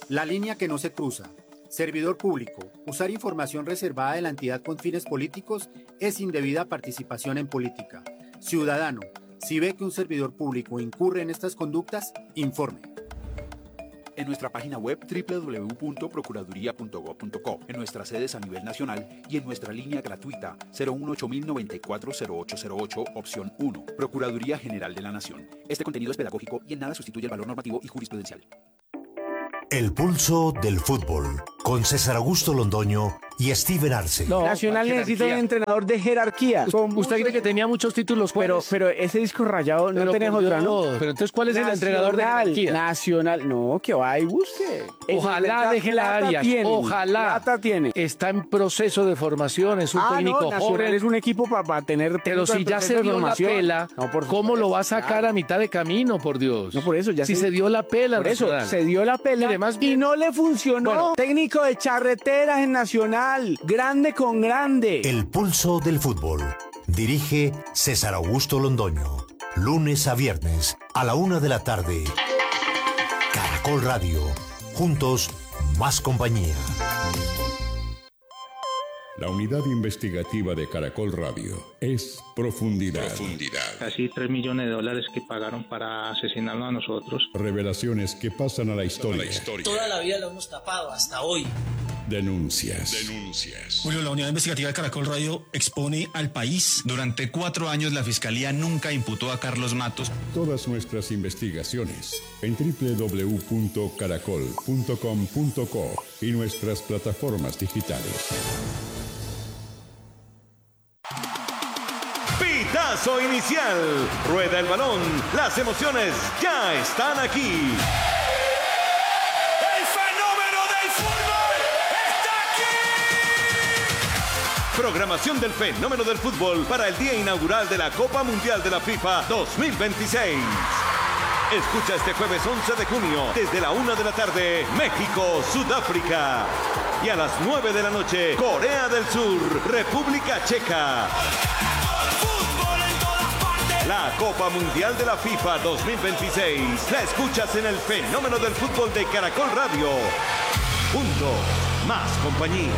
La línea que no se cruza. Servidor público. Usar información reservada de la entidad con fines políticos es indebida participación en política. Ciudadano, si ve que un servidor público incurre en estas conductas, informe. En nuestra página web www.procuraduría.gov.co, en nuestras sedes a nivel nacional y en nuestra línea gratuita 018-094-0808, opción 1. Procuraduría General de la Nación. Este contenido es pedagógico y en nada sustituye el valor normativo y jurisprudencial. El pulso del fútbol, con César Augusto Londoño y Steven Arce. No, Nacional necesita un entrenador de jerarquía. ¿Usted cree que tenía muchos títulos? Pero ese disco rayado no tenía otra, ¿no? Pero entonces, ¿cuál es el entrenador de jerarquía? Nacional, no, que va y busque. Ojalá deje la Arias, ojalá. Plata tiene. Está en proceso de formación, es un técnico Nacional es un equipo para tener... Pero si ya se dio la pela, ¿cómo lo va a sacar a mitad de camino, por Dios? No, por eso ya si se dio la pela, por eso se dio la pela y no le funcionó. Bueno, técnico de charreteras en Nacional, grande con grande. El pulso del fútbol. Dirige César Augusto Londoño. Lunes a viernes a la 1 de la tarde. Caracol Radio. Juntos, más compañía. La unidad investigativa de Caracol Radio es Profundidad. Casi $3 millones que pagaron para asesinarnos a nosotros. Revelaciones que pasan a la historia. Toda la vida lo hemos tapado, hasta hoy. Denuncias. Julio, la unidad investigativa de Caracol Radio expone al país. Durante 4 años la Fiscalía nunca imputó a Carlos Matos. Todas nuestras investigaciones en www.caracol.com.co y nuestras plataformas digitales. Pitazo inicial. Rueda el balón. Las emociones ya están aquí. El fenómeno del fútbol está aquí. Programación del fenómeno del fútbol para el día inaugural de la Copa Mundial de la FIFA 2026. Escucha este jueves 11 de junio desde la 1 de la tarde, México, Sudáfrica. Y a las 9 de la noche, Corea del Sur, República Checa. La Copa Mundial de la FIFA 2026 la escuchas en el fenómeno del fútbol de Caracol Radio. Juntos, más compañía.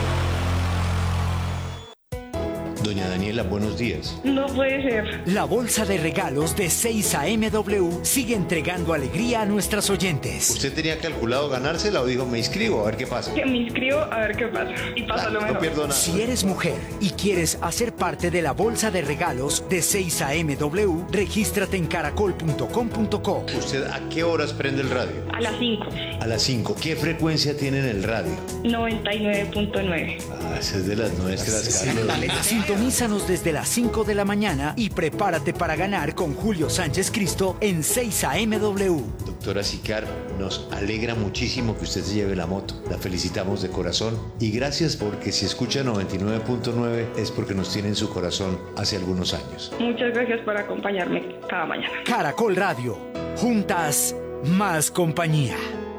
Doña Daniela, buenos días. No puede ser. La bolsa de regalos de 6am sigue entregando alegría a nuestras oyentes. ¿Usted tenía calculado ganársela o dijo me inscribo a ver qué pasa? Que me inscribo a ver qué pasa. Y pasa lo mejor. No pierdo nada. Si eres mujer y quieres hacer parte de la bolsa de regalos de 6amw, regístrate en caracol.com.co. ¿Usted a qué horas prende el radio? A las 5. A las 5. ¿Qué frecuencia tiene en el radio? 99.9. Ah, esa es de las nuestras, Carlos. Sintonízanos desde las 5 de la mañana y prepárate para ganar con Julio Sánchez Cristo en 6amw. Doctora Sicar, nos alegra muchísimo que usted se lleve la moto. La felicitamos de corazón y gracias porque si escucha 99.9 es porque nos tiene en su corazón hace algunos años. Muchas gracias por acompañarme cada mañana. Caracol Radio. Juntas, más compañía.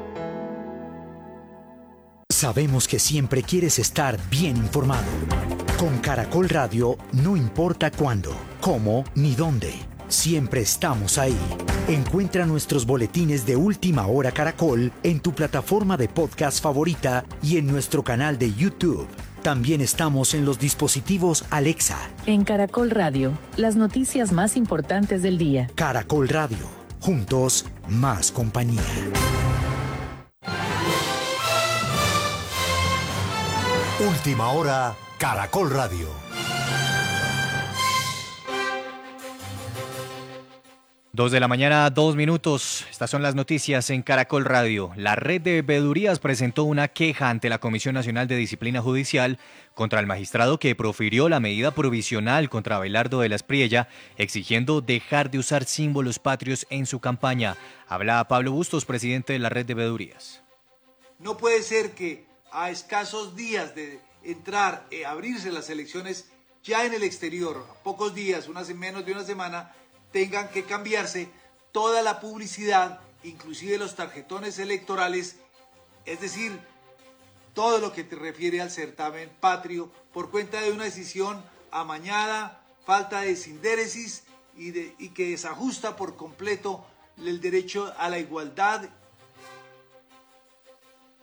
Sabemos que siempre quieres estar bien informado. Con Caracol Radio, no importa cuándo, cómo ni dónde, siempre estamos ahí. Encuentra nuestros boletines de Última Hora Caracol en tu plataforma de podcast favorita y en nuestro canal de YouTube. También estamos en los dispositivos Alexa. En Caracol Radio, las noticias más importantes del día. Caracol Radio, juntos, más compañía. Última Hora, Caracol Radio. Dos de la mañana, 2 minutos. Estas son las noticias en Caracol Radio. La red de veedurías presentó una queja ante la Comisión Nacional de Disciplina Judicial contra el magistrado que profirió la medida provisional contra Abelardo de la Espriella, exigiendo dejar de usar símbolos patrios en su campaña. Habla Pablo Bustos, presidente de la red de veedurías. No puede ser que a escasos días de entrar, abrirse las elecciones ya en el exterior, a pocos días, menos de una semana, tengan que cambiarse toda la publicidad, inclusive los tarjetones electorales, es decir, todo lo que te refiere al certamen patrio, por cuenta de una decisión amañada, falta de sindéresis y que desajusta por completo el derecho a la igualdad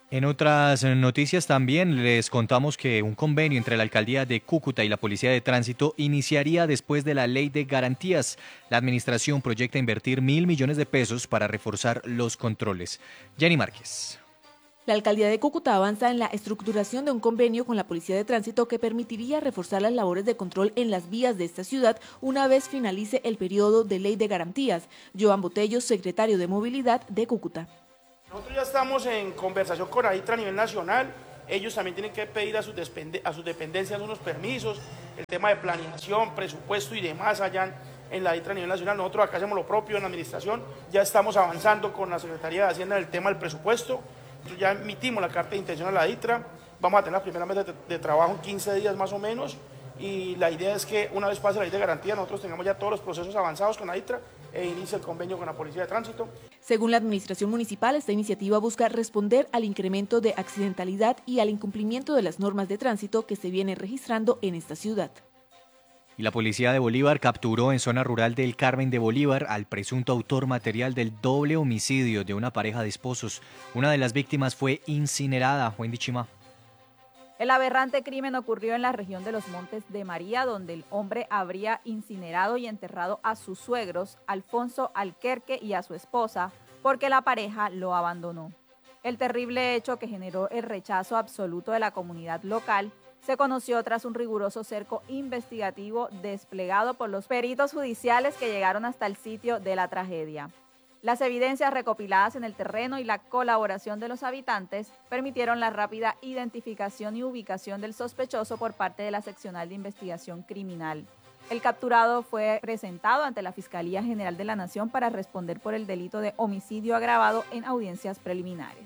En otras noticias también les contamos que un convenio entre la Alcaldía de Cúcuta y la Policía de Tránsito iniciaría después de la Ley de Garantías. La administración proyecta invertir 1.000 millones de pesos para reforzar los controles. Jenny Márquez. La Alcaldía de Cúcuta avanza en la estructuración de un convenio con la Policía de Tránsito que permitiría reforzar las labores de control en las vías de esta ciudad una vez finalice el periodo de Ley de Garantías. Joan Botello, secretario de Movilidad de Cúcuta. Nosotros ya estamos en conversación con AITRA a nivel nacional. Ellos también tienen que pedir a sus dependencias unos permisos, el tema de planeación, presupuesto y demás allá en la AITRA a nivel nacional. Nosotros acá hacemos lo propio en la administración. Ya estamos avanzando con la Secretaría de Hacienda en el tema del presupuesto. Nosotros ya emitimos la carta de intención a la AITRA. Vamos a tener la primera mesa de trabajo en 15 días más o menos. Y la idea es que una vez pase la ley de garantía, nosotros tengamos ya todos los procesos avanzados con la AITRA e inicie el convenio con la Policía de Tránsito. Según la administración municipal, esta iniciativa busca responder al incremento de accidentalidad y al incumplimiento de las normas de tránsito que se viene registrando en esta ciudad. Y la policía de Bolívar capturó en zona rural del Carmen de Bolívar al presunto autor material del doble homicidio de una pareja de esposos. Una de las víctimas fue incinerada. Wendy Chima. El aberrante crimen ocurrió en la región de los Montes de María, donde el hombre habría incinerado y enterrado a sus suegros, Alfonso Alquerque, y a su esposa, porque la pareja lo abandonó. El terrible hecho, que generó el rechazo absoluto de la comunidad local, se conoció tras un riguroso cerco investigativo desplegado por los peritos judiciales que llegaron hasta el sitio de la tragedia. Las evidencias recopiladas en el terreno y la colaboración de los habitantes permitieron la rápida identificación y ubicación del sospechoso por parte de la Seccional de Investigación Criminal. El capturado fue presentado ante la Fiscalía General de la Nación para responder por el delito de homicidio agravado en audiencias preliminares.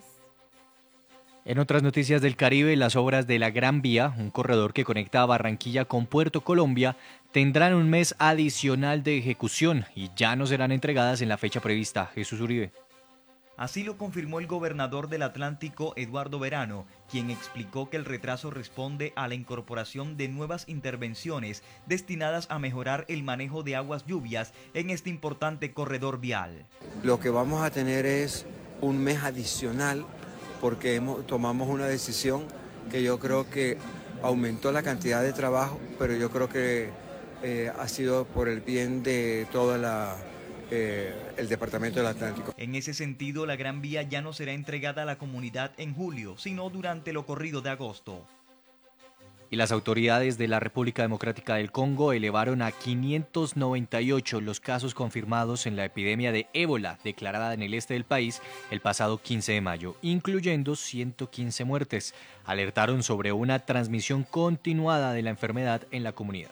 En otras noticias del Caribe, las obras de la Gran Vía, un corredor que conecta a Barranquilla con Puerto Colombia, tendrán un mes adicional de ejecución y ya no serán entregadas en la fecha prevista. Jesús Uribe. Así lo confirmó el gobernador del Atlántico, Eduardo Verano, quien explicó que el retraso responde a la incorporación de nuevas intervenciones destinadas a mejorar el manejo de aguas lluvias en este importante corredor vial. Lo que vamos a tener es un mes adicional porque tomamos una decisión que yo creo que aumentó la cantidad de trabajo, pero yo creo que ha sido por el bien de todo el Departamento del Atlántico. En ese sentido, la Gran Vía ya no será entregada a la comunidad en julio, sino durante lo corrido de agosto. Y las autoridades de la República Democrática del Congo elevaron a 598 los casos confirmados en la epidemia de ébola declarada en el este del país el pasado 15 de mayo, incluyendo 115 muertes. Alertaron sobre una transmisión continuada de la enfermedad en la comunidad.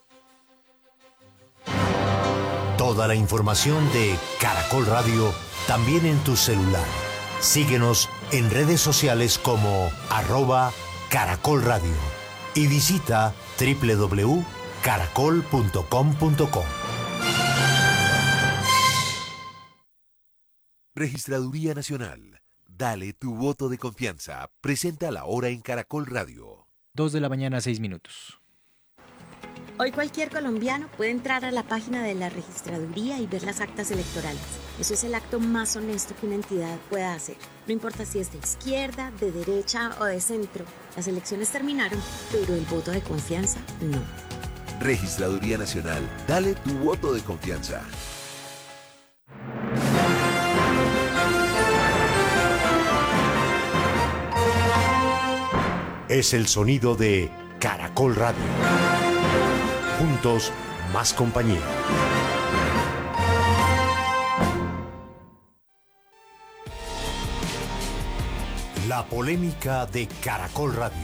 Toda la información de Caracol Radio también en tu celular. Síguenos en redes sociales como @Caracol Radio. Y visita www.caracol.com.co. Registraduría Nacional. Dale tu voto de confianza. Presenta la hora en Caracol Radio. 2 de la mañana, 6 minutos. Hoy cualquier colombiano puede entrar a la página de la registraduría y ver las actas electorales. Eso es el acto más honesto que una entidad pueda hacer. No importa si es de izquierda, de derecha o de centro. Las elecciones terminaron, pero el voto de confianza no. Registraduría Nacional. Dale tu voto de confianza. Es el sonido de Caracol Radio. Juntos, más compañía. La polémica de Caracol Radio.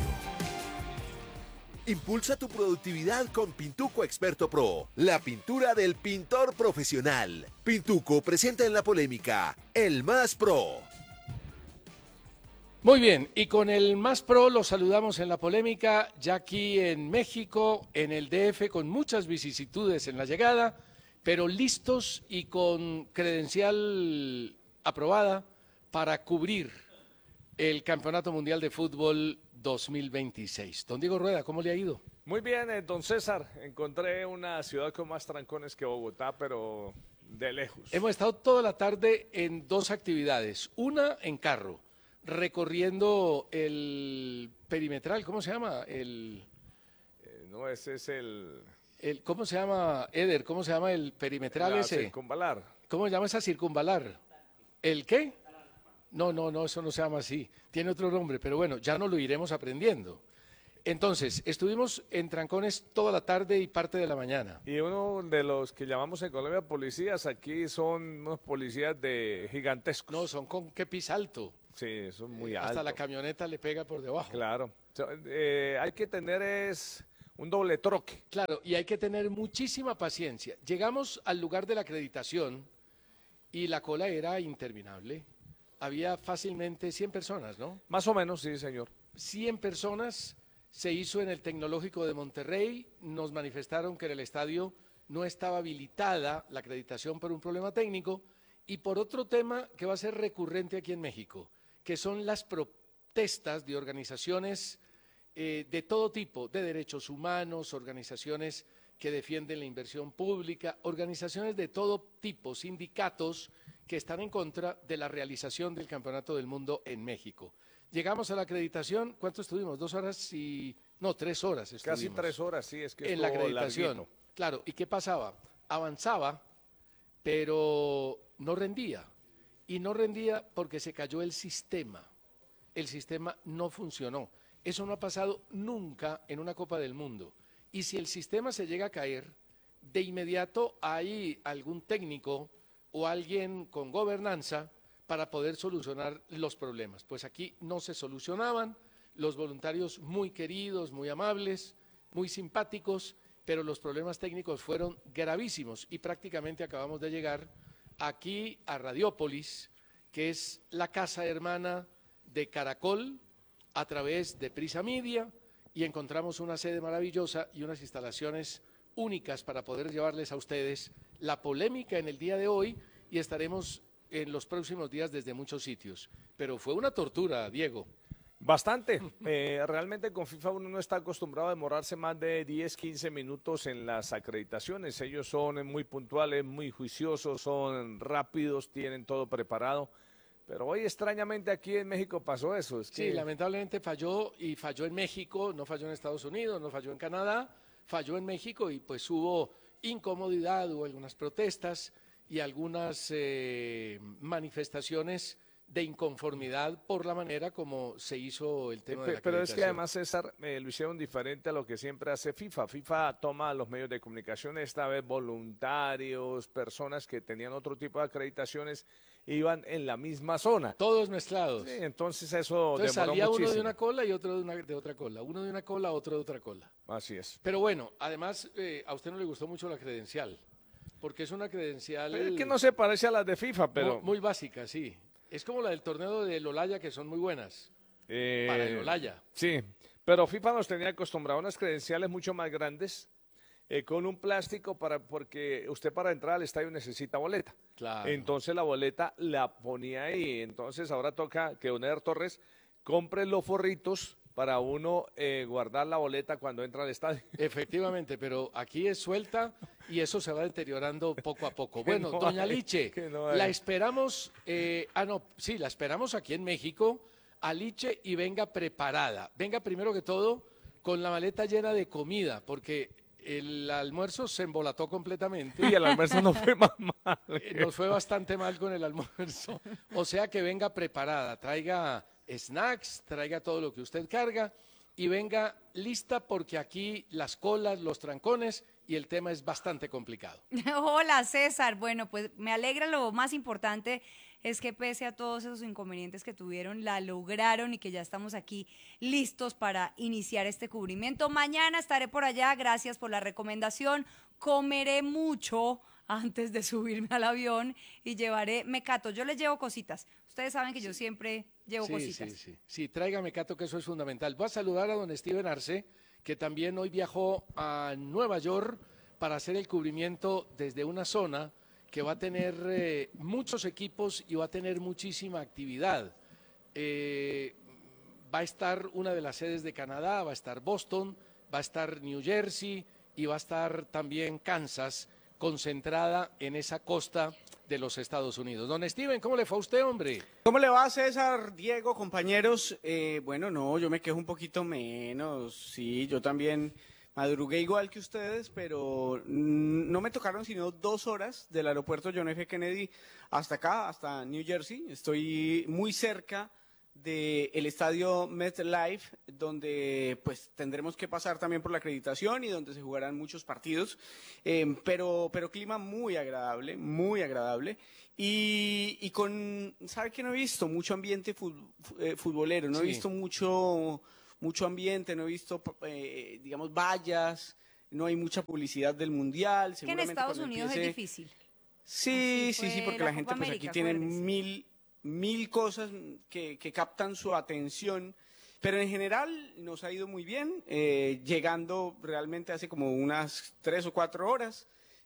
Impulsa tu productividad con Pintuco Experto Pro, la pintura del pintor profesional. Pintuco presenta en la polémica el Más Pro. Muy bien, y con el Más Pro lo saludamos en la polémica, ya aquí en México, en el DF, con muchas vicisitudes en la llegada, pero listos y con credencial aprobada para cubrir el Campeonato Mundial de Fútbol 2026. Don Diego Rueda, ¿cómo le ha ido? Muy bien, don César. Encontré una ciudad con más trancones que Bogotá, pero de lejos. Hemos estado toda la tarde en dos actividades. Una en carro, recorriendo el perimetral, ¿cómo se llama? No, ese es el ¿cómo se llama, Eder? ¿Cómo se llama el perimetral ese? Circunvalar. ¿Cómo se llama esa circunvalar? ¿El qué? No, eso no se llama así. Tiene otro nombre, pero bueno, ya no lo iremos aprendiendo. Entonces, estuvimos en trancones toda la tarde y parte de la mañana. Y uno de los que llamamos en Colombia policías, aquí son unos policías de gigantescos. No, son con kepis alto. Sí, son muy altos. Hasta la camioneta le pega por debajo. Claro. Hay que tener un doble troque. Claro, y hay que tener muchísima paciencia. Llegamos al lugar de la acreditación y la cola era interminable. Había fácilmente 100 personas, ¿no? Más o menos, sí, señor. 100 personas. Se hizo en el Tecnológico de Monterrey. Nos manifestaron que en el estadio no estaba habilitada la acreditación por un problema técnico y por otro tema que va a ser recurrente aquí en México, que son las protestas de organizaciones de todo tipo, de derechos humanos, organizaciones que defienden la inversión pública, organizaciones de todo tipo, sindicatos que están en contra de la realización del Campeonato del Mundo en México. Llegamos a la acreditación, ¿cuánto estuvimos? 2 horas y... no, 3 horas estuvimos. Casi 3 horas, sí, es que en la acreditación. Larguito. Claro, ¿y qué pasaba? Avanzaba, pero no rendía. Y no rendía porque se cayó el sistema. El sistema no funcionó. Eso no ha pasado nunca en una Copa del Mundo. Y si el sistema se llega a caer, de inmediato hay algún técnico o alguien con gobernanza para poder solucionar los problemas. Pues aquí no se solucionaban, los voluntarios muy queridos, muy amables, muy simpáticos, pero los problemas técnicos fueron gravísimos y prácticamente acabamos de llegar aquí a Radiópolis, que es la casa hermana de Caracol a través de Prisa Media, y encontramos una sede maravillosa y unas instalaciones únicas para poder llevarles a ustedes la polémica en el día de hoy, y estaremos en los próximos días desde muchos sitios. Pero fue una tortura, Diego. Bastante. Realmente con FIFA uno no está acostumbrado a demorarse más de 10, 15 minutos en las acreditaciones. Ellos son muy puntuales, muy juiciosos, son rápidos, tienen todo preparado. Pero hoy extrañamente aquí en México pasó eso. Sí, lamentablemente falló, y falló en México, no falló en Estados Unidos, no falló en Canadá, falló en México y pues hubo incomodidad, hubo algunas protestas y algunas manifestaciones de inconformidad por la manera como se hizo el tema de la acreditación. Pero es que además, César, lo hicieron diferente a lo que siempre hace FIFA. FIFA toma los medios de comunicación, esta vez voluntarios, personas que tenían otro tipo de acreditaciones, iban en la misma zona. Todos mezclados. Sí, entonces eso demoró salía muchísimo. Uno de una cola y otro de otra cola. Uno de una cola, otro de otra cola. Así es. Pero bueno, además, a usted no le gustó mucho la credencial, porque es una credencial... Pero es que no se parece a las de FIFA, pero... Muy básica, sí. Es como la del torneo del Olaya, que son muy buenas. Para el Olaya. Sí, pero FIFA nos tenía acostumbrado a unas credenciales mucho más grandes, con un plástico, porque usted para entrar al estadio necesita boleta. Claro. Entonces la boleta la ponía ahí. Entonces ahora toca que Eder Torres compre los forritos para uno guardar la boleta cuando entra al estadio. Efectivamente, pero aquí es suelta y eso se va deteriorando poco a poco. Bueno, doña Liche, la esperamos, la esperamos aquí en México, a Liche, y venga preparada. Venga primero que todo con la maleta llena de comida, porque el almuerzo se embolató completamente. Y el almuerzo no fue más mal. Nos fue bastante mal con el almuerzo. O sea que venga preparada, traiga snacks, traiga todo lo que usted carga y venga lista, porque aquí las colas, los trancones y el tema es bastante complicado. Hola, César. Bueno, pues me alegra. Lo más importante es que pese a todos esos inconvenientes que tuvieron, la lograron y que ya estamos aquí listos para iniciar este cubrimiento. Mañana estaré por allá. Gracias por la recomendación. Comeré mucho antes de subirme al avión y llevaré mecato. Yo les llevo cositas. Ustedes saben que yo siempre llevo cositas. Sí, traiga mecato, que eso es fundamental. Voy a saludar a don Steven Arce, que también hoy viajó a Nueva York para hacer el cubrimiento desde una zona que va a tener muchos equipos y va a tener muchísima actividad. Va a estar una de las sedes de Canadá, va a estar Boston, va a estar New Jersey y va a estar también Kansas, concentrada en esa costa de los Estados Unidos. Don Steven, ¿cómo le fue a usted, hombre? ¿Cómo le va, César, Diego, compañeros? Bueno, no, yo me quejo un poquito menos. Sí, yo también madrugué igual que ustedes, pero no me tocaron sino 2 horas del aeropuerto John F. Kennedy hasta acá, hasta New Jersey. Estoy muy cerca del estadio MetLife, donde pues tendremos que pasar también por la acreditación y donde se jugarán muchos partidos, pero clima muy agradable, y con, ¿sabe qué no he visto? Mucho ambiente futbolero, no he visto mucho ambiente, no he visto, digamos, vallas, no hay mucha publicidad del Mundial. Que en Estados Unidos es difícil. Sí, porque la gente pues aquí tiene mil cosas que captan su atención, pero en general nos ha ido muy bien, llegando realmente hace como unas 3 o 4 horas,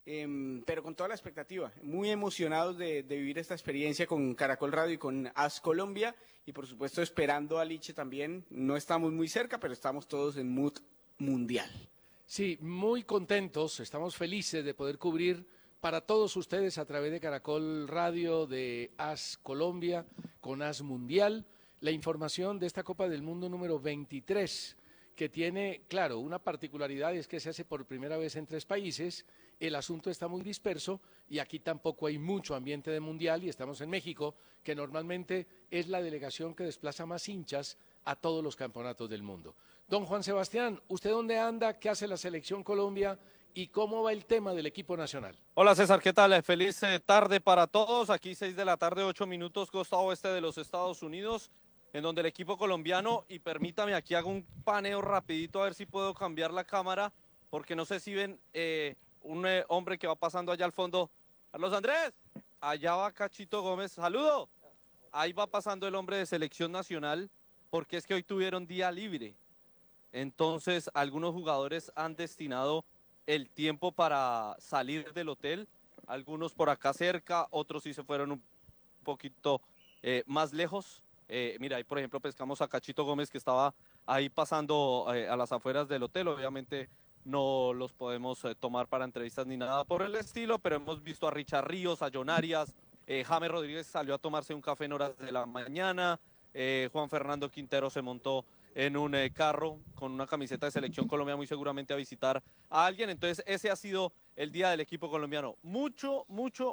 pero con toda la expectativa, muy emocionados de vivir esta experiencia con Caracol Radio y con AS Colombia, y por supuesto esperando a Liche también. No estamos muy cerca, pero estamos todos en mood mundial. Sí, muy contentos, estamos felices de poder cubrir para todos ustedes a través de Caracol Radio, de AS Colombia, con AS Mundial, la información de esta Copa del Mundo número 23, que tiene, claro, una particularidad, y es que se hace por primera vez en 3 países, el asunto está muy disperso y aquí tampoco hay mucho ambiente de Mundial, y estamos en México, que normalmente es la delegación que desplaza más hinchas a todos los campeonatos del mundo. Don Juan Sebastián, ¿usted dónde anda? ¿Qué hace la Selección Colombia? ¿Y cómo va el tema del equipo nacional? Hola César, ¿qué tal? Feliz tarde para todos. Aquí 6 de la tarde, 8 minutos, costa oeste de los Estados Unidos, en donde el equipo colombiano, y permítame, aquí hago un paneo rapidito a ver si puedo cambiar la cámara, porque no sé si ven un hombre que va pasando allá al fondo. Carlos Andrés, allá va Cachito Gómez, saludo. Ahí va pasando el hombre de Selección Nacional, porque es que hoy tuvieron día libre. Entonces, algunos jugadores han destinado el tiempo para salir del hotel, algunos por acá cerca, otros sí se fueron un poquito más lejos. Mira, ahí por ejemplo pescamos a Cachito Gómez, que estaba ahí pasando a las afueras del hotel. Obviamente no los podemos tomar para entrevistas ni nada por el estilo, pero hemos visto a Richard Ríos, a John Arias, James Rodríguez salió a tomarse un café en horas de la mañana, Juan Fernando Quintero se montó en un carro con una camiseta de Selección Colombia, muy seguramente a visitar a alguien. Entonces ese ha sido el día del equipo colombiano. Mucho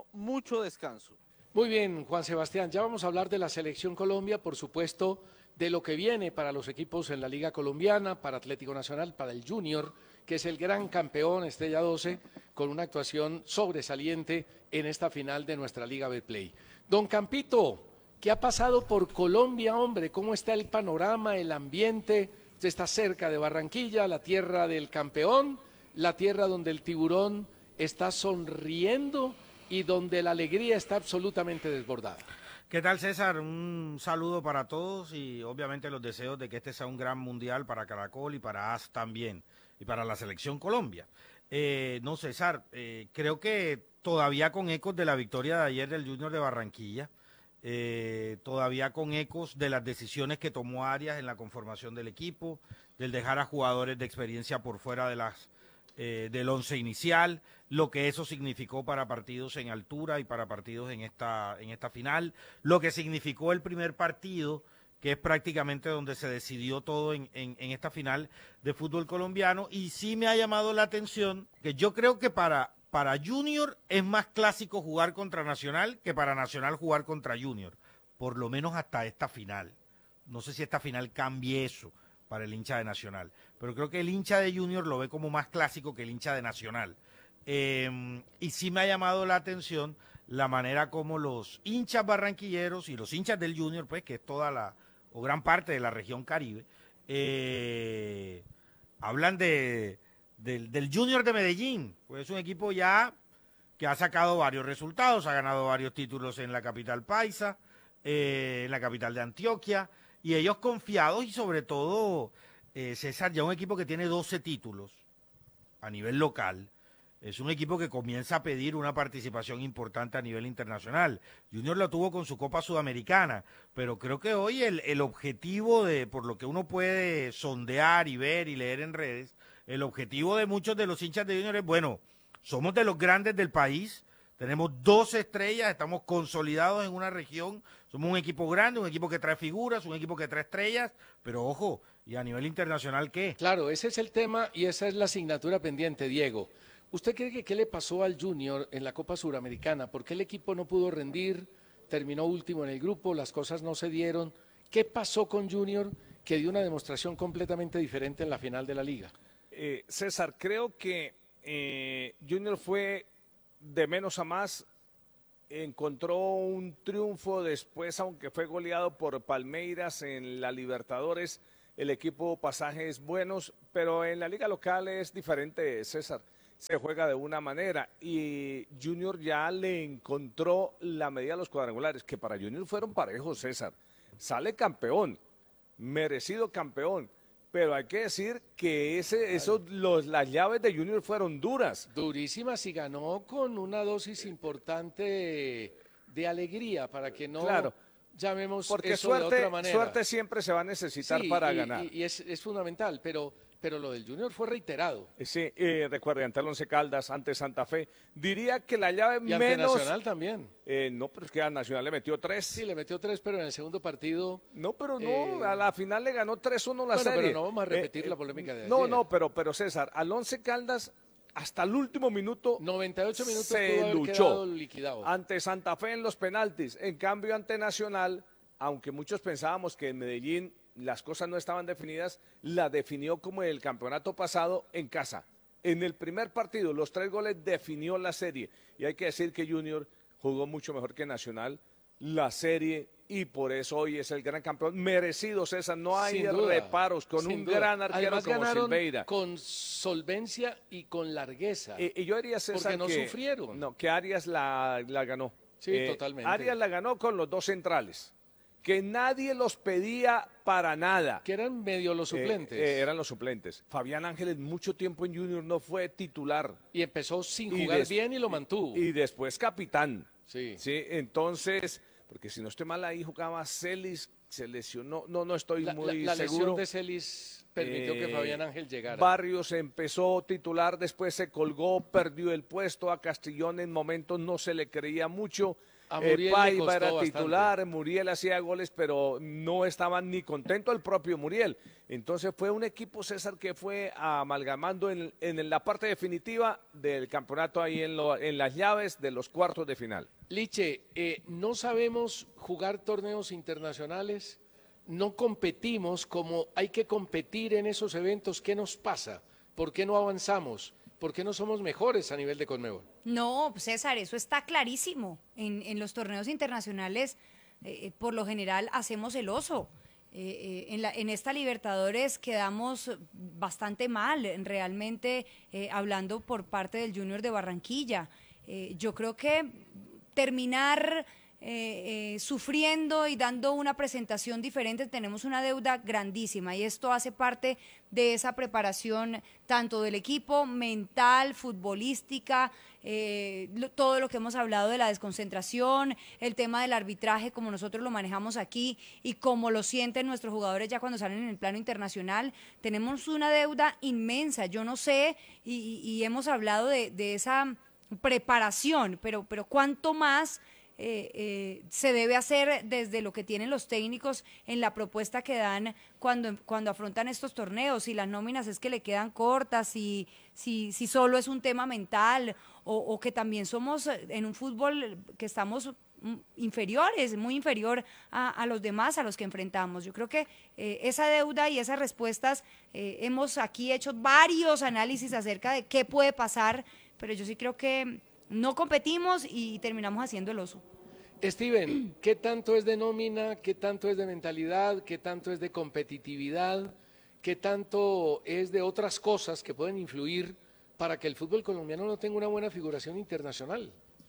descanso. Muy bien, Juan Sebastián, ya vamos a hablar de la Selección Colombia, por supuesto, de lo que viene para los equipos en la Liga Colombiana, para Atlético Nacional, para el Junior, que es el gran campeón, Estrella 12, con una actuación sobresaliente en esta final de nuestra Liga Betplay. Don Campito, ¿qué ha pasado por Colombia, hombre? ¿Cómo está el panorama, el ambiente? Usted está cerca de Barranquilla, la tierra del campeón, la tierra donde el tiburón está sonriendo y donde la alegría está absolutamente desbordada. ¿Qué tal, César? Un saludo para todos y obviamente los deseos de que este sea un gran mundial para Caracol y para AS también, y para la Selección Colombia. No, César, creo que todavía con ecos de la victoria de ayer del Junior de Barranquilla, todavía con ecos de las decisiones que tomó Arias en la conformación del equipo, del dejar a jugadores de experiencia por fuera del once inicial, lo que eso significó para partidos en altura y para partidos en esta final, lo que significó el primer partido, que es prácticamente donde se decidió todo en esta final de fútbol colombiano. Y sí me ha llamado la atención que yo creo que para Junior es más clásico jugar contra Nacional que para Nacional jugar contra Junior, por lo menos hasta esta final. No sé si esta final cambie eso para el hincha de Nacional, pero creo que el hincha de Junior lo ve como más clásico que el hincha de Nacional. Y sí me ha llamado la atención la manera como los hinchas barranquilleros y los hinchas del Junior, pues que es toda o gran parte de la región Caribe, hablan del Junior de Medellín, pues es un equipo ya que ha sacado varios resultados, ha ganado varios títulos en la capital paisa, en la capital de Antioquia, y ellos confiados y sobre todo, César, ya un equipo que tiene 12 títulos a nivel local, es un equipo que comienza a pedir una participación importante a nivel internacional. Junior lo tuvo con su Copa Sudamericana, pero creo que hoy el objetivo por lo que uno puede sondear y ver y leer en redes, el objetivo de muchos de los hinchas de Junior es, bueno, somos de los grandes del país, tenemos 12 estrellas, estamos consolidados en una región, somos un equipo grande, un equipo que trae figuras, un equipo que trae estrellas, pero ojo, ¿y a nivel internacional qué? Claro, ese es el tema y esa es la asignatura pendiente, Diego. ¿Usted cree que qué le pasó al Junior en la Copa Suramericana? ¿Por qué el equipo no pudo rendir? Terminó último en el grupo, las cosas no se dieron. ¿Qué pasó con Junior que dio una demostración completamente diferente en la final de la Liga? César, creo que Junior fue de menos a más, encontró un triunfo después, aunque fue goleado por Palmeiras en la Libertadores, el equipo pasajes buenos, pero en la liga local es diferente, César, se juega de una manera y Junior ya le encontró la medida a los cuadrangulares, que para Junior fueron parejos, César, sale campeón, merecido campeón. Pero hay que decir que las llaves de Junior fueron duras. Durísimas y ganó con una dosis importante de alegría para que no llamemos porque eso de otra manera. Suerte siempre se va a necesitar para ganar. Y es fundamental, pero lo del Junior fue reiterado. Sí, recuerde, ante el Once Caldas, ante Santa Fe. Diría que la llave y ante Nacional también. No, pero es que a Nacional le metió 3. Sí, le metió 3, pero en el segundo partido... No, pero no, a la final le ganó 3-1 la serie. Pero no vamos a repetir la polémica de ayer. No, pero César, al Once Caldas, hasta el último minuto... 98 minutos se pudo haber luchó quedado liquidado. Ante Santa Fe en los penaltis. En cambio, ante Nacional, aunque muchos pensábamos que en Medellín las cosas no estaban definidas, la definió como en el campeonato pasado en casa. En el primer partido, los 3 goles definió la serie. Y hay que decir que Junior jugó mucho mejor que Nacional la serie y por eso hoy es el gran campeón. Merecido, César, no hay reparos, con un gran arquero. Además, como Silveira. Con solvencia y con largueza. Y yo diría, César, porque no sufrieron. No, que Arias la ganó. Sí, totalmente. Arias la ganó con los 2 centrales. Que nadie los pedía para nada. Que eran medio los suplentes. Eran los suplentes. Fabián Ángeles mucho tiempo en Junior no fue titular. Y empezó sin jugar bien y lo mantuvo. Y después capitán. Sí. Entonces, porque si no estoy mal ahí jugaba Celis, se lesionó. No estoy muy la seguro. lesión de Celis permitió que Fabián Ángel llegara. Barrios empezó titular, después se colgó, perdió el puesto. A Castellón en momentos no se le creía mucho. A Muriel Paiva era bastante. titular, Muriel hacía goles, pero no estaban ni contento el propio Muriel. Entonces fue un equipo, César, que fue amalgamando en la parte definitiva del campeonato ahí en las llaves de los cuartos de final. Liche, no sabemos jugar torneos internacionales, no competimos como hay que competir en esos eventos. ¿Qué nos pasa? ¿Por qué no avanzamos? ¿Por qué no somos mejores a nivel de Conmebol? No, César, eso está clarísimo. En los torneos internacionales, por lo general, hacemos el oso. En esta Libertadores quedamos bastante mal, realmente, hablando por parte del Junior de Barranquilla. Yo creo que terminar sufriendo y dando una presentación diferente, tenemos una deuda grandísima y esto hace parte de esa preparación tanto del equipo, mental, futbolística, todo lo que hemos hablado de la desconcentración, el tema del arbitraje como nosotros lo manejamos aquí y como lo sienten nuestros jugadores ya cuando salen en el plano internacional. Tenemos una deuda inmensa, yo no sé, y hemos hablado de esa preparación, pero ¿cuánto más se debe hacer desde lo que tienen los técnicos en la propuesta que dan cuando afrontan estos torneos? Si las nóminas es que le quedan cortas, si solo es un tema mental o que también somos en un fútbol que estamos inferiores, muy inferior a los demás, a los que enfrentamos. Yo creo que esa deuda y esas respuestas, hemos aquí hecho varios análisis acerca de qué puede pasar, pero yo sí creo que no competimos y terminamos haciendo el oso. Steven, ¿qué tanto es de nómina, qué tanto es de mentalidad, qué tanto es de competitividad, qué tanto es de otras cosas que pueden influir para que el fútbol colombiano no tenga una buena figuración internacional?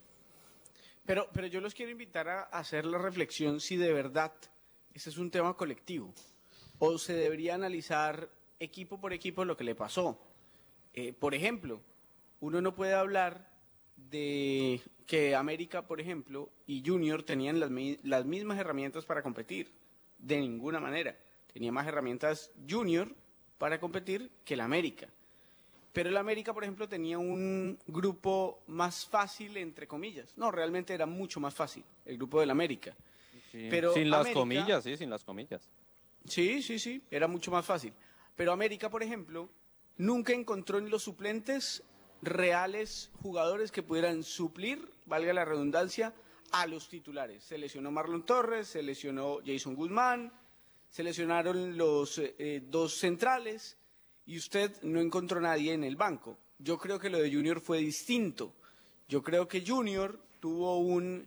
Pero yo los quiero invitar a hacer la reflexión si de verdad ese es un tema colectivo o se debería analizar equipo por equipo lo que le pasó. Por ejemplo, uno no puede hablar de que América, por ejemplo, y Junior tenían las mismas herramientas para competir. De ninguna manera. Tenía más herramientas Junior para competir que el América. Pero el América, por ejemplo, tenía un grupo más fácil, entre comillas. No, realmente era mucho más fácil el grupo del América. Sí, Pero sin las América, comillas, sí, sin las comillas. Sí, era mucho más fácil. Pero América, por ejemplo, nunca encontró en los suplentes reales jugadores que pudieran suplir, valga la redundancia, a los titulares. Se lesionó Marlon Torres, se lesionó Jason Guzmán, se lesionaron los dos centrales y usted no encontró nadie en el banco. Yo creo que lo de Junior fue distinto. Yo creo que Junior tuvo un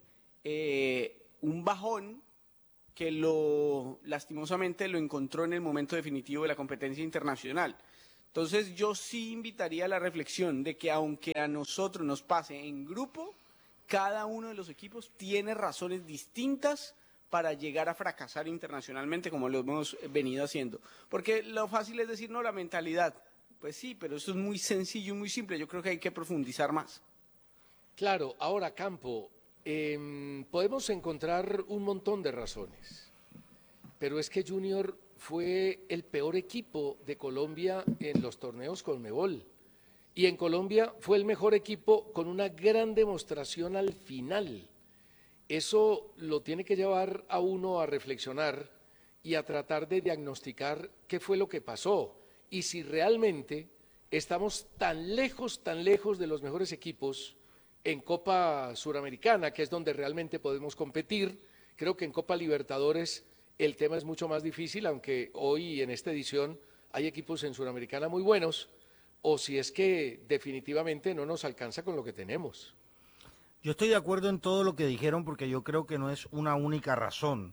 bajón que lastimosamente lo encontró en el momento definitivo de la competencia internacional. Entonces yo sí invitaría a la reflexión de que aunque a nosotros nos pase en grupo, cada uno de los equipos tiene razones distintas para llegar a fracasar internacionalmente como lo hemos venido haciendo. Porque lo fácil es decir, no, la mentalidad. Pues sí, pero eso es muy sencillo y muy simple. Yo creo que hay que profundizar más. Claro, ahora Campo, podemos encontrar un montón de razones, pero es que Junior fue el peor equipo de Colombia en los torneos Conmebol. Y en Colombia fue el mejor equipo con una gran demostración al final. Eso lo tiene que llevar a uno a reflexionar y a tratar de diagnosticar qué fue lo que pasó y si realmente estamos tan lejos de los mejores equipos en Copa Suramericana, que es donde realmente podemos competir. Creo que en Copa Libertadores el tema es mucho más difícil, aunque hoy en esta edición hay equipos en Suramericana muy buenos, o si es que definitivamente no nos alcanza con lo que tenemos. Yo estoy de acuerdo en todo lo que dijeron porque yo creo que no es una única razón.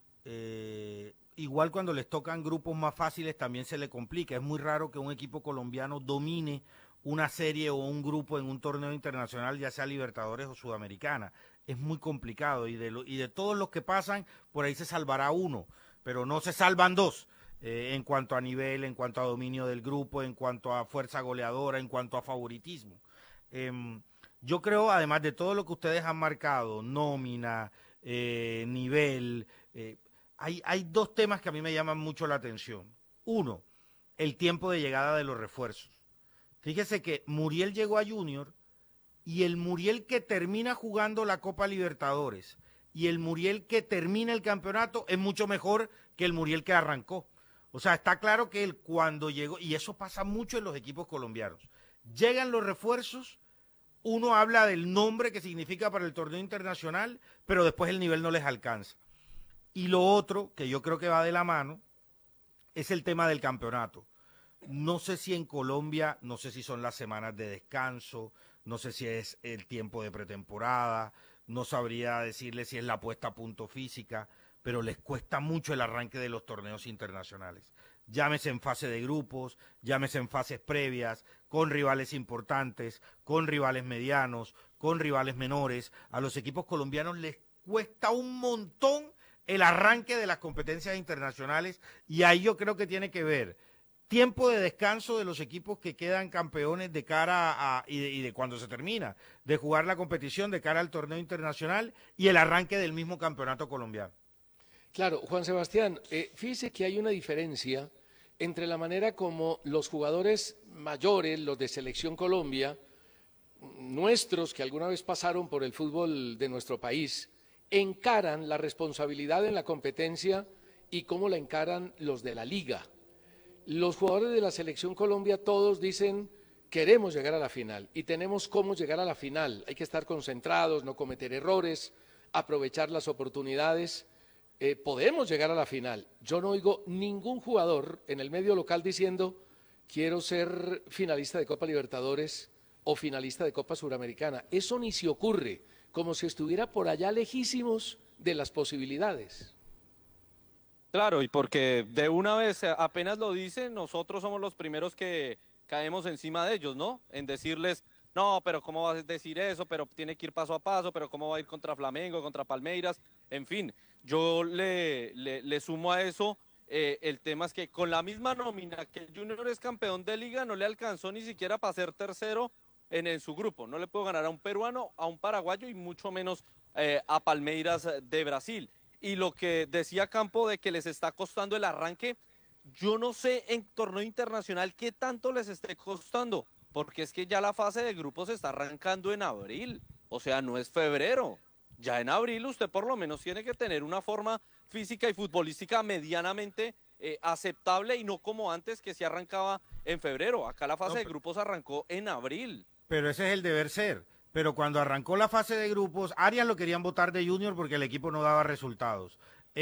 Igual cuando les tocan grupos más fáciles también se le complica. Es muy raro que un equipo colombiano domine una serie o un grupo en un torneo internacional, ya sea Libertadores o Sudamericana. Es muy complicado y de todos los que pasan, por ahí se salvará uno, pero no se salvan dos. En cuanto a nivel, en cuanto a dominio del grupo, en cuanto a fuerza goleadora, en cuanto a favoritismo. Yo creo, además de todo lo que ustedes han marcado, nómina, nivel, hay dos temas que a mí me llaman mucho la atención. Uno, el tiempo de llegada de los refuerzos. Fíjese que Muriel llegó a Junior y el Muriel que termina jugando la Copa Libertadores y el Muriel que termina el campeonato es mucho mejor que el Muriel que arrancó. O sea, está claro que él cuando llegó, y eso pasa mucho en los equipos colombianos, llegan los refuerzos, uno habla del nombre que significa para el torneo internacional, pero después el nivel no les alcanza. Y lo otro, que yo creo que va de la mano, es el tema del campeonato. No sé si en Colombia, no sé si son las semanas de descanso, no sé si es el tiempo de pretemporada, no sabría decirle si es la puesta a punto física, pero les cuesta mucho el arranque de los torneos internacionales. Llámese en fase de grupos, llámese en fases previas, con rivales importantes, con rivales medianos, con rivales menores. A los equipos colombianos les cuesta un montón el arranque de las competencias internacionales y ahí yo creo que tiene que ver tiempo de descanso de los equipos que quedan campeones de cara a, y de cuando se termina de jugar la competición de cara al torneo internacional y el arranque del mismo campeonato colombiano. Claro, Juan Sebastián, fíjese que hay una diferencia entre la manera como los jugadores mayores, los de Selección Colombia, nuestros que alguna vez pasaron por el fútbol de nuestro país, encaran la responsabilidad en la competencia y cómo la encaran los de la liga. Los jugadores de la Selección Colombia todos dicen queremos llegar a la final y tenemos cómo llegar a la final. Hay que estar concentrados, no cometer errores, aprovechar las oportunidades. Podemos llegar a la final. Yo no oigo ningún jugador en el medio local diciendo quiero ser finalista de Copa Libertadores o finalista de Copa Suramericana. Eso ni se ocurre, como si estuviera por allá lejísimos de las posibilidades. Claro, y porque de una vez apenas lo dicen, nosotros somos los primeros que caemos encima de ellos, ¿no? En decirles, no, pero ¿cómo vas a decir eso? Pero tiene que ir paso a paso, pero ¿cómo va a ir contra Flamengo, contra Palmeiras? En fin, yo le sumo a eso el tema es que con la misma nómina que el Junior es campeón de liga, no le alcanzó ni siquiera para ser tercero en su grupo. No le puedo ganar a un peruano, a un paraguayo y mucho menos a Palmeiras de Brasil. Y lo que decía Campo de que les está costando el arranque, yo no sé en torneo internacional qué tanto les esté costando, porque es que ya la fase de grupos está arrancando en abril, o sea, no es febrero. Ya en abril usted por lo menos tiene que tener una forma física y futbolística medianamente aceptable y no como antes que se arrancaba en febrero. Acá la fase de grupos arrancó en abril. Pero ese es el deber ser. Pero cuando arrancó la fase de grupos, Arias lo querían votar de Junior porque el equipo no daba resultados.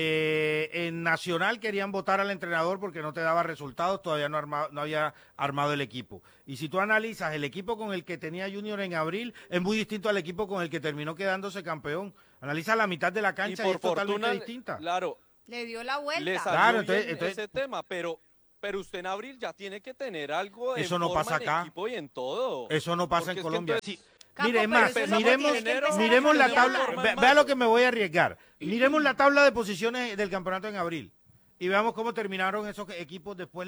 En Nacional querían votar al entrenador porque no te daba resultados, todavía no había armado el equipo. Y si tú analizas el equipo con el que tenía Junior en abril, es muy distinto al equipo con el que terminó quedándose campeón. Analiza la mitad de la cancha y es totalmente distinta. Claro. Le dio la vuelta. Le salió entonces, ese tema, pero usted en abril ya tiene que tener algo de eso no pasa acá. Equipo y en todo. Eso no pasa en Colombia. Entonces, mire, es más, miremos la tabla, vea lo que me voy a arriesgar. Miremos la tabla de posiciones del campeonato en abril y veamos cómo terminaron esos equipos después en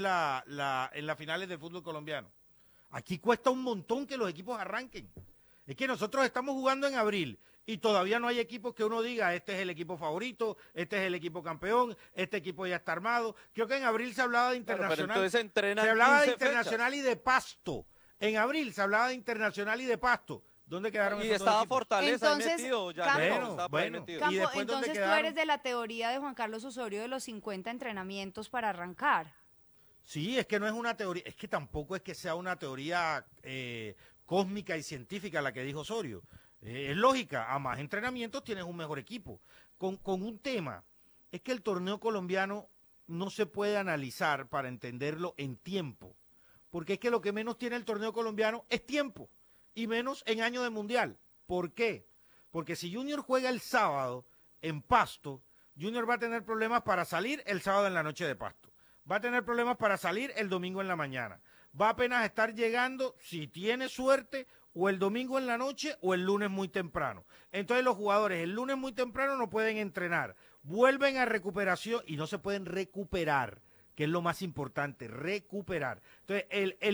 las finales del fútbol colombiano. Aquí cuesta un montón que los equipos arranquen. Es que nosotros estamos jugando en abril y todavía no hay equipos que uno diga, este es el equipo favorito, este es el equipo campeón, este equipo ya está armado. Creo que en abril se hablaba de Internacional. Se hablaba de Internacional y de Pasto. En abril se hablaba de Internacional y de Pasto. ¿Dónde quedaron esos dos estaba equipos? Fortaleza entonces, metido. Ya Bueno. Campo, entonces tú eres de la teoría de Juan Carlos Osorio de los 50 entrenamientos para arrancar. Sí, es que no es una teoría, es que tampoco es que sea una teoría cósmica y científica la que dijo Osorio. Es lógica, a más entrenamientos tienes un mejor equipo. Con un tema, es que el torneo colombiano no se puede analizar para entenderlo en tiempo, porque es que lo que menos tiene el torneo colombiano es tiempo, y menos en año de mundial. ¿Por qué? Porque si Junior juega el sábado en Pasto, Junior va a tener problemas para salir el sábado en la noche de Pasto. Va a tener problemas para salir el domingo en la mañana. Va apenas a estar llegando, si tiene suerte, o el domingo en la noche o el lunes muy temprano. Entonces los jugadores el lunes muy temprano no pueden entrenar, vuelven a recuperación y no se pueden recuperar, que es lo más importante, recuperar. Entonces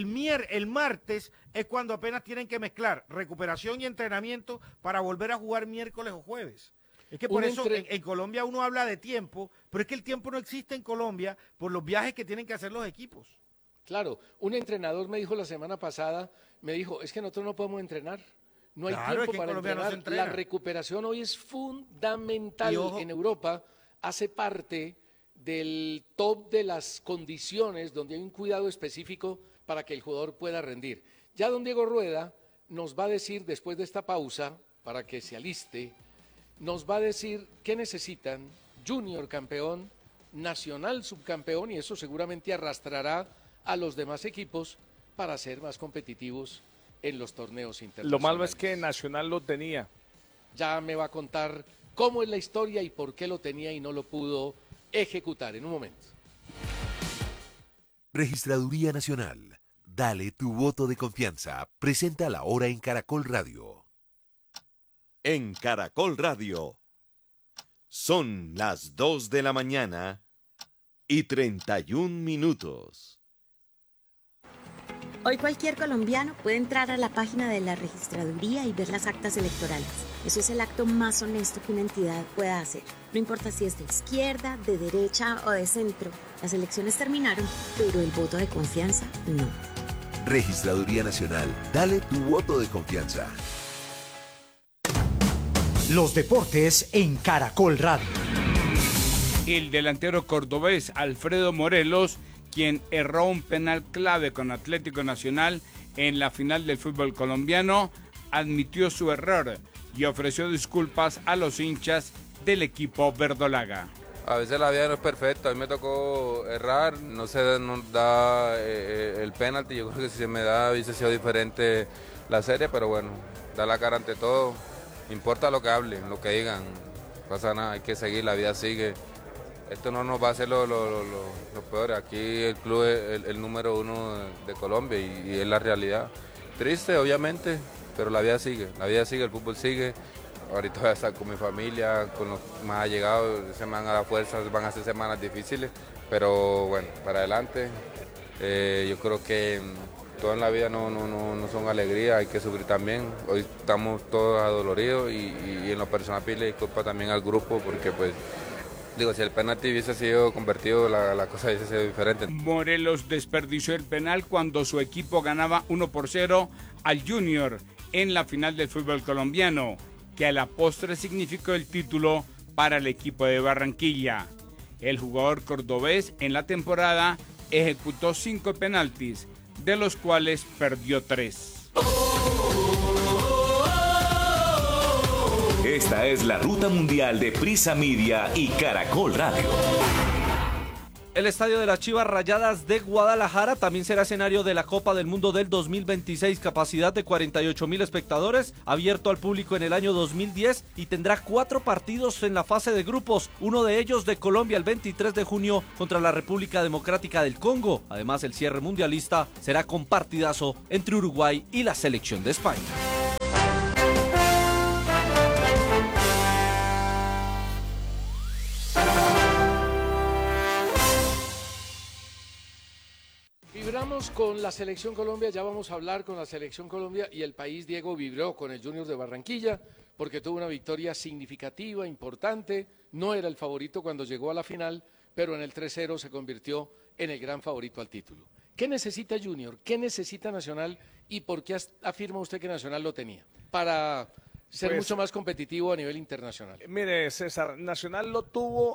el martes es cuando apenas tienen que mezclar recuperación y entrenamiento para volver a jugar miércoles o jueves. Es que por eso en Colombia uno habla de tiempo, pero es que el tiempo no existe en Colombia por los viajes que tienen que hacer los equipos. Claro, un entrenador me dijo la semana pasada, es que nosotros no podemos entrenar, no hay tiempo para entrenar, la recuperación hoy es fundamental en Europa, hace parte del top de las condiciones donde hay un cuidado específico para que el jugador pueda rendir. Ya don Diego Rueda nos va a decir después de esta pausa, para que se aliste, nos va a decir qué necesitan, Junior campeón, Nacional subcampeón, y eso seguramente arrastrará a los demás equipos para ser más competitivos en los torneos internacionales. Lo malo es que Nacional lo tenía. Ya me va a contar cómo es la historia y por qué lo tenía y no lo pudo ejecutar en un momento. Registraduría Nacional. Dale tu voto de confianza. Presenta la hora en Caracol Radio. En Caracol Radio. Son las 2 de la mañana y 31 minutos. Hoy cualquier colombiano puede entrar a la página de la registraduría y ver las actas electorales. Eso es el acto más honesto que una entidad pueda hacer. No importa si es de izquierda, de derecha o de centro. Las elecciones terminaron, pero el voto de confianza no. Registraduría Nacional. Dale tu voto de confianza. Los deportes en Caracol Radio. El delantero cordobés Alfredo Morelos, quien erró un penal clave con Atlético Nacional en la final del fútbol colombiano, admitió su error y ofreció disculpas a los hinchas del equipo verdolaga. A veces la vida no es perfecta, a mí me tocó errar, no se nos da el penalti, yo creo que si se me da hubiese sido diferente la serie, pero bueno, da la cara ante todo, importa lo que hablen, lo que digan, no pasa nada, hay que seguir, la vida sigue. Esto no nos va a hacer lo peor. Aquí el club es el número 1 de Colombia y es la realidad. Triste, obviamente, pero la vida sigue, el fútbol sigue. Ahorita voy a estar con mi familia, con los más allegados, se me van a dar fuerzas, van a ser semanas difíciles, pero bueno, para adelante. Yo creo que todo en la vida no son alegrías, hay que sufrir también. Hoy estamos todos adoloridos y en lo personal pedirle disculpas también al grupo porque pues Digo, si el penalti hubiese sido convertido, la cosa hubiese sido diferente. Morelos desperdició el penal cuando su equipo ganaba 1-0 al Junior en la final del fútbol colombiano, que a la postre significó el título para el equipo de Barranquilla. El jugador cordobés en la temporada ejecutó 5 penaltis, de los cuales perdió 3. Esta es la ruta mundial de Prisa Media y Caracol Radio. El estadio de las Chivas Rayadas de Guadalajara también será escenario de la Copa del Mundo del 2026, capacidad de 48,000 espectadores, abierto al público en el año 2010 y tendrá 4 partidos en la fase de grupos, uno de ellos de Colombia el 23 de junio contra la República Democrática del Congo. Además, el cierre mundialista será con partidazo entre Uruguay y la selección de España. Vibramos con la Selección Colombia, ya vamos a hablar con la Selección Colombia y el país, Diego, vibró con el Junior de Barranquilla porque tuvo una victoria significativa, importante, no era el favorito cuando llegó a la final, pero en el 3-0 se convirtió en el gran favorito al título. ¿Qué necesita Junior? ¿Qué necesita Nacional? ¿Y por qué afirma usted que Nacional lo tenía? Para ser mucho más competitivo a nivel internacional. Mire, César, Nacional lo tuvo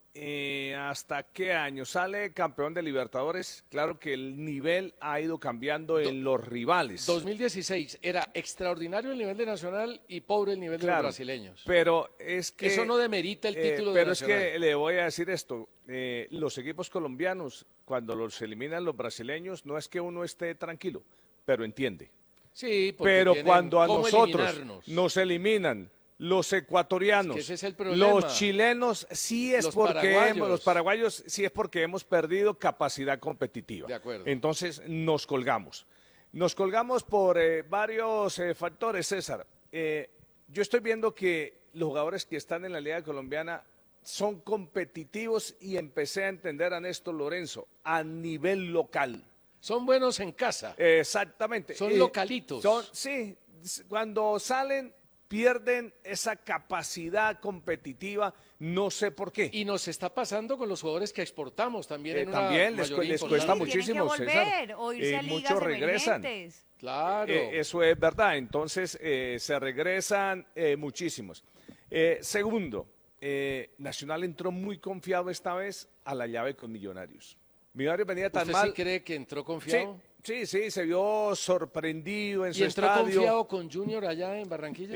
¿hasta qué año? Sale campeón de Libertadores. Claro que el nivel ha ido cambiando en los rivales. 2016 era extraordinario el nivel de Nacional y pobre el nivel de los brasileños. Pero es que eso no demerita el título de pero Nacional. es que le voy a decir esto, los equipos colombianos, cuando los eliminan los brasileños, no es que uno esté tranquilo, pero entiende. Sí, porque pero tienen cuando a cómo nosotros eliminarnos. nos eliminan los ecuatorianos, es que ese es el problema. los chilenos, sí es Los porque paraguayos. los paraguayos sí es porque hemos perdido capacidad competitiva. De acuerdo. Entonces nos colgamos. Nos colgamos por varios factores, César. Yo estoy viendo que los jugadores que están en la Liga Colombiana son competitivos y empecé a entender a Néstor Lorenzo a nivel local. Son buenos en casa. Exactamente. Son localitos. Sí, cuando salen pierden esa capacidad competitiva, no sé por qué. Y nos está pasando con los jugadores que exportamos también. En también una les mayoría cuesta importante. muchísimo, Tienen que volver o irse a ligas muchos regresan. emergentes. Claro. Eso es verdad. Entonces se regresan muchísimos. Segundo, Nacional entró muy confiado esta vez a la llave con Millonarios. Millonarios venía tan ¿Usted mal. sí cree que entró confiado? Sí, se vio sorprendido en su ¿Y entró estadio. confiado con Junior allá en Barranquilla?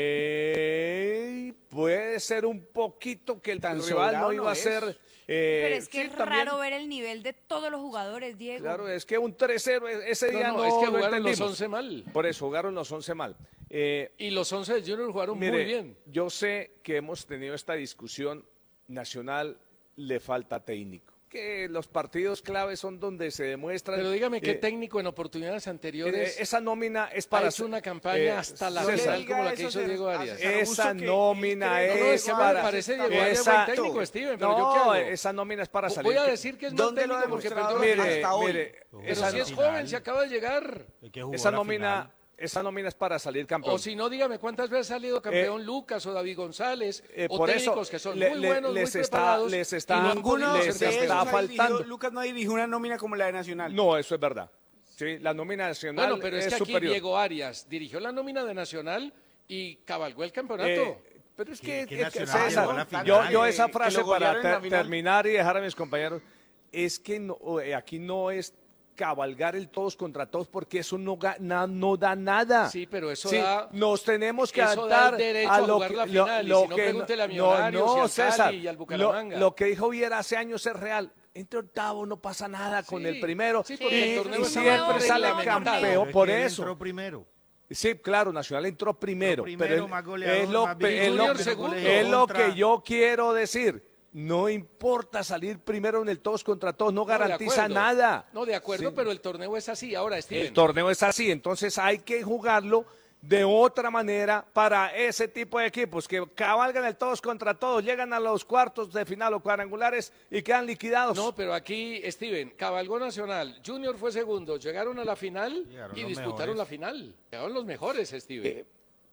Puede ser un poquito que el Tan rival sobrado no iba no a es. ser. Pero es que sí, es también. raro ver el nivel de todos los jugadores, Diego. Claro, es que un 3-0 ese día no es que lo jugaron los entendimos. 11 mal. Por eso, jugaron los 11 mal. Y los 11 de Junior jugaron Mire, muy bien. yo sé que hemos tenido esta discusión. Nacional le falta técnico. Que los partidos claves son donde se demuestran. Pero dígame qué técnico en oportunidades anteriores esa nómina es para ha hecho una campaña hasta la final como la que hizo Diego Arias. Esa nómina es que para. me parece Diego Arias buen técnico, Steven, pero yo qué hago. Esa nómina es para salir. Voy a decir que es mal técnico porque perdió la final. Pero si es joven, si acaba de llegar. Esa nómina es para salir campeón. O si no, dígame cuántas veces ha salido campeón Lucas o David González o por técnicos eso, que son muy buenos, muy preparados. Les y está, no han ninguno podido les ser está campeones. faltando. Lucas no dirigió una nómina como la de Nacional. No, eso es verdad. Sí, la nómina nacional Bueno, pero es que aquí superior. Diego Arias dirigió la nómina de Nacional y cabalgó el campeonato. Pero es que, Nacional César, llegó a la final, yo esa que frase lo para golearon en la final. terminar y dejar a mis compañeros, es que aquí no es cabalgar el todos contra todos porque eso no da nada. Sí, pero eso da. Nos tenemos que eso da adaptar el derecho a a lo jugar que la final, y si no, pregúntele a Millonarios, y al César, Cali, y al Bucaramanga. lo que dijo Viera hace años es real. Entre octavo no pasa nada con el primero porque el torneo y está siempre muy sale reglamentado. campeón por Él eso. entró primero. Sí, claro, Nacional entró primero, pero más goleador, es lo, más es lo- Junior segundo. es lo Contra- que yo quiero decir. No importa salir primero en el todos contra todos, no No, de garantiza acuerdo. nada. No, de acuerdo, Sí. pero el torneo es así. Ahora, Steven. El torneo es así, entonces hay que jugarlo de otra manera para ese tipo de equipos que cabalgan el todos contra todos, llegan a los cuartos de final o cuadrangulares y quedan liquidados. No, pero aquí, Steven, cabalgó Nacional, Junior fue segundo, llegaron a la final y los disputaron mejores. la final. Llegaron los mejores, Steven.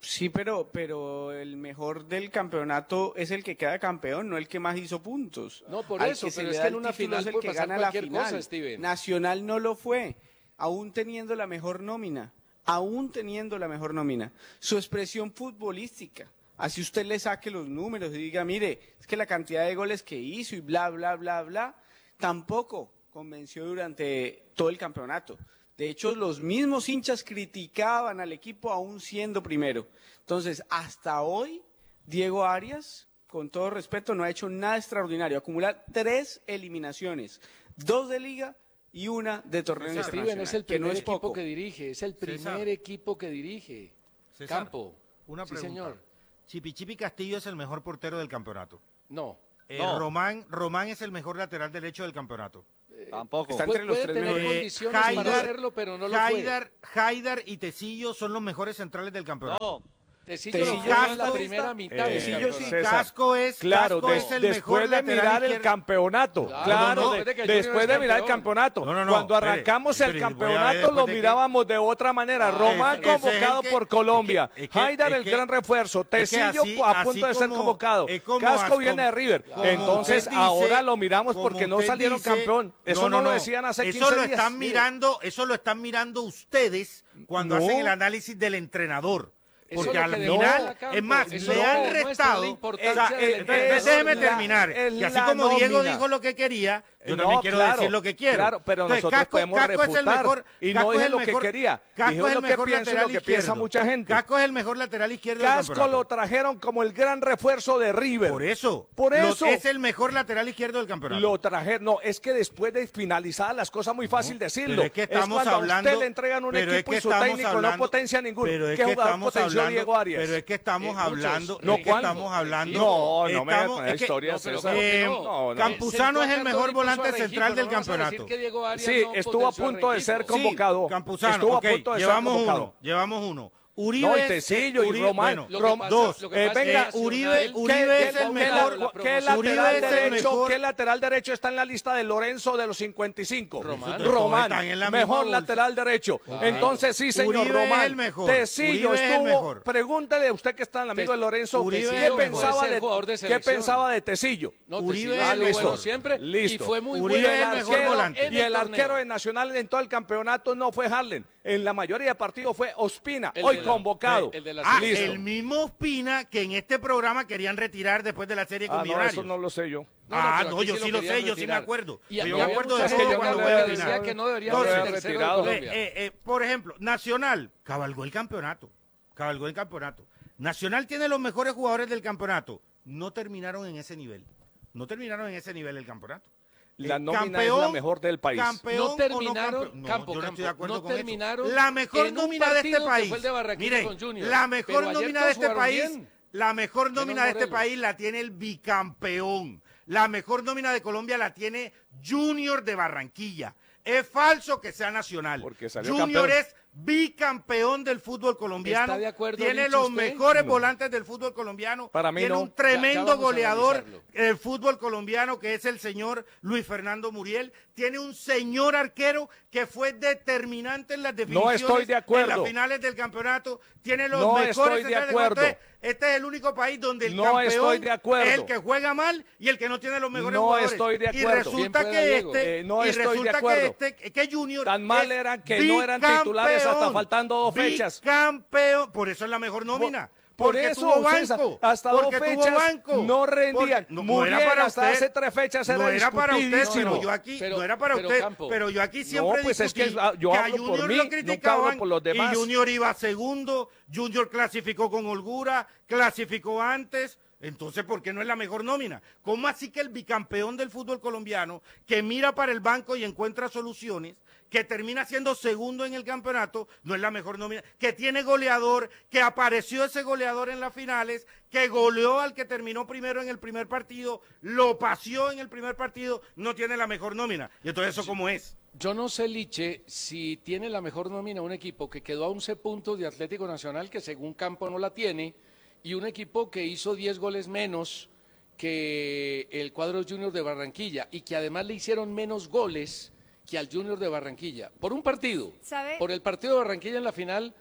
Sí, pero el mejor del campeonato es el que queda campeón, no el que más hizo puntos. No, por Al eso, que se pero le es da que el en una título final es el puede que pasar gana la cualquier final. cosa, Steven. Nacional no lo fue, aún teniendo la mejor nómina, Su expresión futbolística, así usted le saque los números y diga, mire, es que la cantidad de goles que hizo y bla, bla, bla, bla, tampoco convenció durante todo el campeonato. De hecho, los mismos hinchas criticaban al equipo aún siendo primero. Entonces, hasta hoy, Diego Arias, con todo respeto, no ha hecho nada extraordinario. Acumula 3 eliminaciones, 2 de liga y 1 de torneo internacional. Steven, es el que no primer es equipo poco. que dirige, es el primer equipo que dirige. César, Campo. Una Sí, pregunta. señor. Chipi Castillo es el mejor portero del campeonato. No. No. Román es el mejor lateral derecho del campeonato. Tampoco. Está entre los Puede 3 tener mejores. condiciones para hacerlo, pero no lo fue. Haidar y Tecillo son los mejores centrales del campeonato. Tecillo Tecillo lo jugó en la Casco primera mitad del Tecillo campeonato. sí, César, Casco es claro, Casco es el después mejor de lateral mirar el izquierdo. campeonato, Claro, después de mirar el campeonato. Cuando arrancamos el campeonato lo mirábamos de otra manera. Román ese es convocado el que- por Colombia, es que- Haidar el que- gran refuerzo, es que Tecillo así- a punto de así ser como- convocado, es como Casco as- viene de River. como Entonces usted dice- ahora lo miramos como porque no usted salieron dice- campeón. Eso no lo decían hace 15 Eso lo días. están mirando, eso lo están mirando ustedes cuando No. hacen el análisis del entrenador. Eso Porque es lo al que final, demuestra, Campo. es más, Eso le no han demuestra restado. la importancia del Entonces, déjeme terminar. es Que así la como Diego nómina. dijo lo que quería, yo No, también quiero claro, decir lo que quiero. claro, pero Entonces, nosotros podemos es el refutar, mejor, y no Casco es dije el lo que mejor- quería, Casco dije es lo el que mejor pienso y lateral lo que piensa izquierdo. mucha gente. Casco es el mejor lateral izquierdo del Casco campeonato. lo trajeron como el gran refuerzo de River. Por eso. Por eso. Es el mejor lateral izquierdo del campeonato. Lo trajeron, no, es que después de finalizadas las cosas muy fácil decirlo. pero es que estamos cuando hablando- a usted le entregan un pero es equipo que y su estamos técnico no hablando- potencia ninguno. pero es ¿Qué que jugador estamos potenció hablando- Diego Arias? pero es que estamos hablando- No, es que ¿cuándo? estamos hablando- No me estamos- con la es que- historia, no, pero César. ¿cómo que no? Campuzano es el mejor volante central del campeonato. Sí, estuvo a punto de ser convocado. Campuzano, Estuvo ok, a punto de ser llevamos convocado. llevamos uno. Uribe, No, y Tecillo y Román. bueno, dos. Venga, Uribe es el mejor. ¿Qué Uribe lateral es el derecho? mejor. ¿Qué lateral derecho está en la lista de Lorenzo de los 55? Román. Román, Están en la misma mejor bolsa. lateral derecho. Claro. Entonces sí, señor Uribe es Román. el mejor. Tecillo Uribe es el estuvo. mejor. Pregúntele a usted que está en el amigo de Lorenzo. Uribe ¿Qué puede pensaba ser de jugador de qué selección. pensaba de Tecillo? No, Uribe Tecillo es es lo listo. bueno siempre Listo. y fue muy Uribe bueno. es el mejor volante. Y el arquero de Nacional en todo el campeonato no fue Harlen. En la mayoría de partidos fue Ospina, El hoy de la- convocado. el de la Listo. El mismo Ospina que en este programa querían retirar después de la serie con No, Millonarios. eso no lo sé yo. pero yo aquí sí lo querían sé, yo sí me retirar. acuerdo. Y Yo había me acuerdo mucha de gente todo que cuando no voy a decía opinar. que no debería ser Entonces, tercero de Colombia. por ejemplo, Nacional cabalgó el campeonato. Nacional tiene los mejores jugadores del campeonato. No terminaron en ese nivel. No terminaron en ese nivel el campeonato. La nómina es la mejor del país. Campeón No o terminaron, campeón. Campo, yo no estoy de acuerdo no con eso. terminaron La mejor en un nómina de partido este que país. fue el de Barranquilla Mire, con Junior. la Pero mejor ayer nómina todos de este jugaron país, bien. la mejor Menos nómina de este Morelos. país la tiene el bicampeón. La mejor nómina de Colombia la tiene Junior de Barranquilla. Es falso que sea Nacional. Porque salió Junior campeón. es bicampeón del fútbol colombiano. ¿Está de acuerdo, Tiene Licho, los usted? mejores No. volantes del fútbol colombiano. Para mí Tiene no. un Ya tremendo vamos a goleador analizarlo. del fútbol colombiano que es el señor Luis Fernando Muriel. Tiene un señor arquero que fue determinante en las definiciones estoy de acuerdo. en las finales del campeonato. Tiene los No mejores estoy de centrales acuerdo. Este es el único país donde el No campeón estoy de acuerdo. es el que juega mal y el que no tiene los mejores No jugadores. estoy de Y acuerdo. resulta Bien pueda, que Diego. No y estoy de resulta acuerdo. que Junior Tan mal es eran que no eran titulares hasta faltando 2 fechas. Bicampeón, por eso es la mejor nómina. Por Porque eso, tuvo César, banco, hasta 2 porque tuvo fechas banco. no rendía. No Muriel era para hasta usted. hace 3 fechas No era era para usted, discutidísimo. pero yo aquí, Pero- no era para pero, usted, Campo. pero yo aquí siempre No, pues es que discutí yo a hablo Junior por mí, lo no criticaban hablo por los demás. y Junior iba segundo, Junior clasificó con holgura, clasificó antes. Entonces, ¿por qué no es la mejor nómina? ¿Cómo así que el bicampeón del fútbol colombiano, que mira para el banco y encuentra soluciones, que termina siendo segundo en el campeonato, no es la mejor nómina? Que tiene goleador, que apareció ese goleador en las finales, que goleó al que terminó primero en el primer partido, lo paseó en el primer partido, no tiene la mejor nómina. Y entonces, ¿eso cómo es? Yo no sé, Liche, si tiene la mejor nómina un equipo que quedó a 11 puntos de Atlético Nacional, que según Campo no la tiene, y un equipo que hizo 10 goles menos que el cuadro Junior de Barranquilla y que además le hicieron menos goles que al Junior de Barranquilla. Por un partido. ¿Sabe? Por el partido de Barranquilla en la final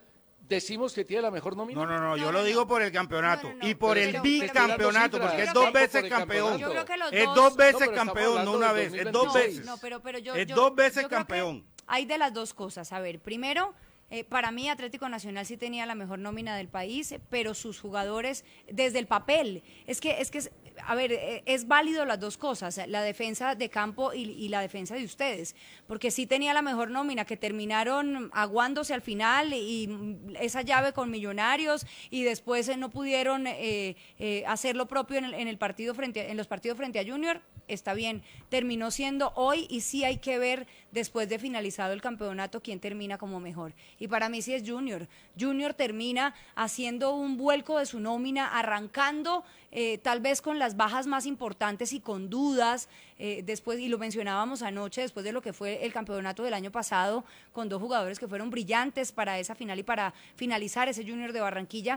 decimos que tiene la mejor nómina. No, yo lo digo por el campeonato y por el bicampeonato, porque es 2 veces campeón. Es 2 veces campeón, no una vez, es 2 veces. Es 2 veces campeón. Hay de las dos cosas. A ver, primero, para mí Atlético Nacional sí tenía la mejor nómina del país, pero sus jugadores, desde el papel, a ver, es válido las dos cosas, la defensa de campo y la defensa de ustedes, porque sí tenía la mejor nómina, que terminaron aguándose al final y esa llave con Millonarios y después no pudieron hacer lo propio en los partidos frente a Junior. Está bien, terminó siendo hoy y sí hay que ver después de finalizado el campeonato quién termina como mejor. Y para mí sí es Junior. Junior termina haciendo un vuelco de su nómina, arrancando tal vez con las bajas más importantes y con dudas, después, y lo mencionábamos anoche, después de lo que fue el campeonato del año pasado, con 2 jugadores que fueron brillantes para esa final y para finalizar ese Junior de Barranquilla,